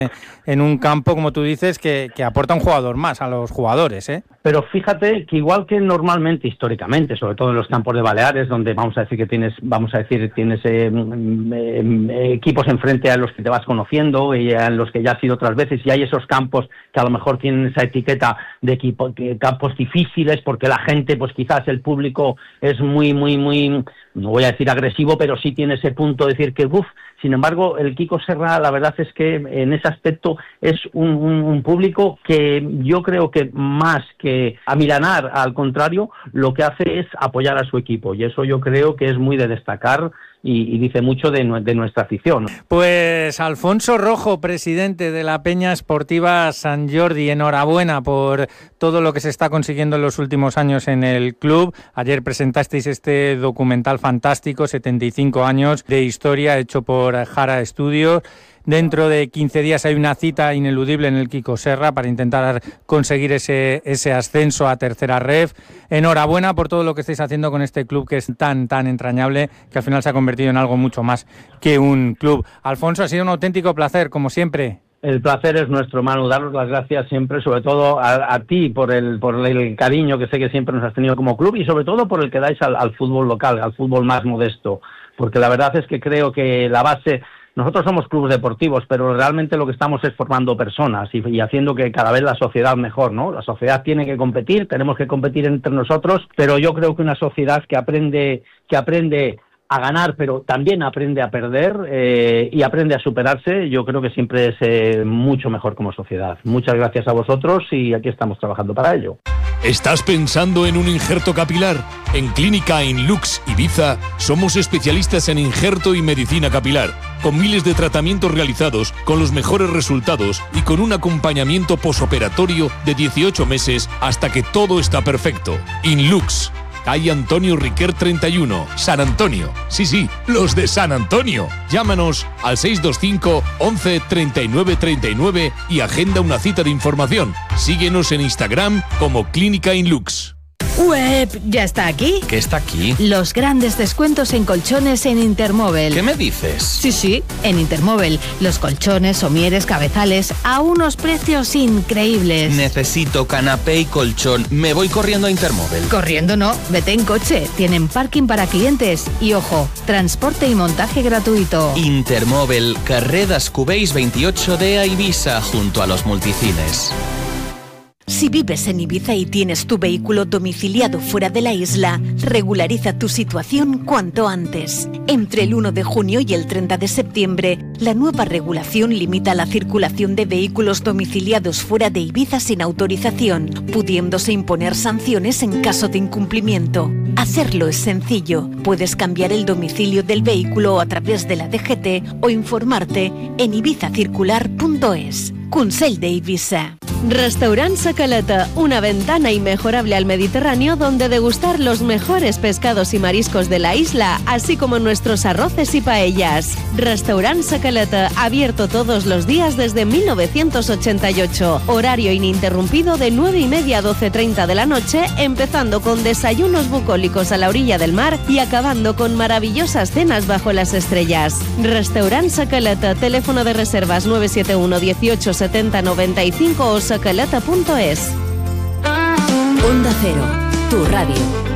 en un campo, como tú dices, que aporta un jugador más a los jugadores, ¿eh? Pero fíjate que igual que normalmente, históricamente, sobre todo en los campos de Baleares, donde tienes equipos enfrente a los que te vas conociendo y a los que ya has ido otras veces, y hay esos campos que a lo mejor tienen esa etiqueta de campos difíciles, porque la gente, pues quizás el público es muy, no voy a decir agresivo, pero sí tiene ese punto de decir que, sin embargo, el Quico Serra, la verdad es que en ese aspecto es un público que yo creo que más que amilanar, al contrario, lo que hace es apoyar a su equipo, y eso yo creo que es muy de destacar y dice mucho de nuestra afición. Pues Alfonso Rojo, presidente de la Peña Esportiva Sant Jordi, enhorabuena por todo lo que se está consiguiendo en los últimos años en el club. Ayer presentasteis este documental fantástico, 75 años de historia, hecho por Jara Studios. Dentro de 15 días hay una cita ineludible en el Quico Serra para intentar conseguir ese ascenso a tercera ref. Enhorabuena por todo lo que estáis haciendo con este club que es tan entrañable, que al final se ha convertido en algo mucho más que un club. Alfonso, ha sido un auténtico placer, como siempre. El placer es nuestro, Manu, daros las gracias siempre, sobre todo a ti por el cariño que sé que siempre nos has tenido como club, y sobre todo por el que dais al fútbol local, al fútbol más modesto, porque la verdad es que creo que la base... Nosotros somos clubes deportivos, pero realmente lo que estamos es formando personas y haciendo que cada vez la sociedad mejor, ¿no? La sociedad tiene que competir, tenemos que competir entre nosotros, pero yo creo que una sociedad que aprende a ganar, pero también aprende a perder y aprende a superarse, yo creo que siempre es mucho mejor como sociedad. Muchas gracias a vosotros y aquí estamos trabajando para ello. ¿Estás pensando en un injerto capilar? En Clínica Inlux Ibiza somos especialistas en injerto y medicina capilar, con miles de tratamientos realizados, con los mejores resultados y con un acompañamiento posoperatorio de 18 meses hasta que todo está perfecto. Inlux, calle Antonio Riquer 31, San Antonio. Sí, los de San Antonio. Llámanos al 625 11 39 39 y agenda una cita de información. Síguenos en Instagram como Clínica Inlux. Web, ¿ya está aquí? ¿Qué está aquí? Los grandes descuentos en colchones en Intermóvil. ¿Qué me dices? Sí, en Intermóvil. Los colchones, somieres, cabezales a unos precios increíbles. Necesito canapé y colchón. Me voy corriendo a Intermóvil. Corriendo no, vete en coche. Tienen parking para clientes y, ojo, transporte y montaje gratuito. Intermóvil, carrer Descubells 28D a Ibiza, junto a los multicines. Si vives en Ibiza y tienes tu vehículo domiciliado fuera de la isla, regulariza tu situación cuanto antes. Entre el 1 de junio y el 30 de septiembre, la nueva regulación limita la circulación de vehículos domiciliados fuera de Ibiza sin autorización, pudiéndose imponer sanciones en caso de incumplimiento. Hacerlo es sencillo. Puedes cambiar el domicilio del vehículo a través de la DGT o informarte en ibizacircular.es. Consell de Ibiza. Restaurant Sacaleta, una ventana inmejorable al Mediterráneo donde degustar los mejores pescados y mariscos de la isla, así como nuestros arroces y paellas. Restaurant Sacaleta, abierto todos los días desde 1988. Horario ininterrumpido de 9:30 a 12:30 de la noche, empezando con desayunos bucólicos a la orilla del mar y acabando con maravillosas cenas bajo las estrellas. Restaurant Sacaleta, teléfono de reservas 971 18 70 95 o sacaleta.es. Onda Cero, tu radio.